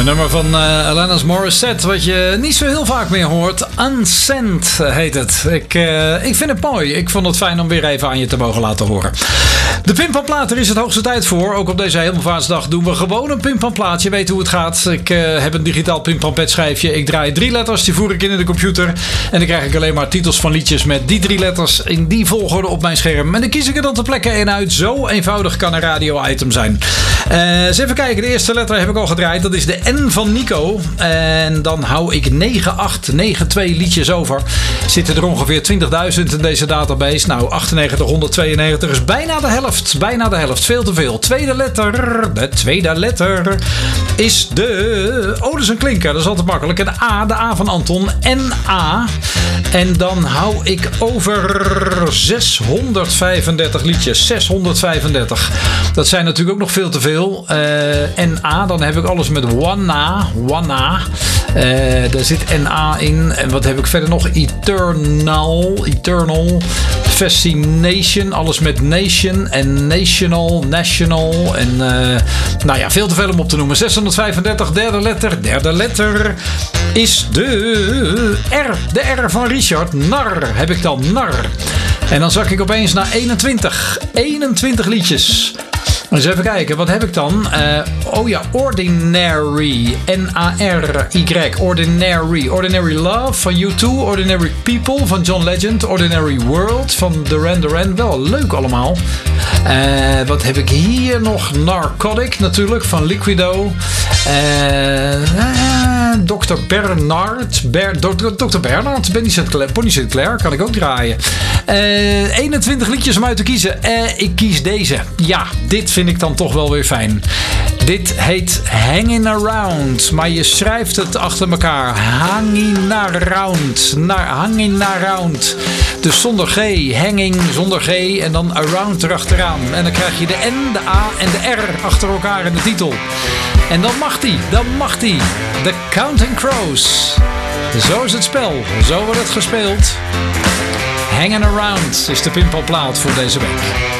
nummer van Alanis Morissette, wat je niet zo heel vaak meer hoort. Unsent heet het. Ik vind het mooi. Ik vond het fijn om weer even aan je te mogen laten horen. De Pim van Plaat, er is het hoogste tijd voor. Ook op deze Hemelvaartsdag doen we gewoon een Pim van Plaat. Je weet hoe het gaat. Ik heb een digitaal Pim van Pet schijfje. Ik draai 3 letters, die voer ik in de computer. En dan krijg ik alleen maar titels van liedjes met die 3 letters in die volgorde op mijn scherm. En dan kies ik er dan ter plekke in uit. Zo eenvoudig kan een radio-item zijn. Eens even kijken. De eerste letter heb ik al gedraaid. Dat is de N van Nico. En dan hou ik 9892 liedjes over. Zitten er ongeveer 20.000 in deze database. Nou, 9892 is bijna de helft. Bijna de helft. Veel te veel. Tweede letter. De tweede letter is de... Oh, dat is een klinker. Dat is altijd makkelijk. Een A. De A van Anton. N-A. En dan hou ik over 635 liedjes. 635. Dat zijn natuurlijk ook nog veel te veel. N-A. Dan heb ik alles met Wanna. Wanna. Daar zit N-A in. En wat heb ik verder nog? Eternal. Eternal. Fascination. Alles met Nation. En National. National. En nou ja, veel te veel om op te noemen. 635. Derde letter. Derde letter is de R. De R van Richard. Nar heb ik dan. Nar. En dan zak ik opeens naar 21. 21 liedjes. Eens even kijken, wat heb ik dan? Oh ja, Ordinary. N-A-R-Y. Ordinary. Ordinary Love van U2. Ordinary People van John Legend. Ordinary World van Duran Duran. Wel leuk allemaal. Wat heb ik hier nog? Narcotic natuurlijk van Liquido. Dr. Bernard. Dr. Bernard. Bonnie Sinclair kan ik ook draaien. 21 liedjes om uit te kiezen. Ik kies deze. Ja, dit vind ik dan toch wel weer fijn. Dit heet Hanging Around. Maar je schrijft het achter elkaar. Hanging Around. Hanging Around. Dus zonder G. Hanging zonder G. En dan Around erachteraan. En dan krijg je de N, de A en de R achter elkaar in de titel. En dan mag die. Dan mag die. The Counting Crows. Zo is het spel. Zo wordt het gespeeld. Hanging Around is de Pim van Plaat voor deze week.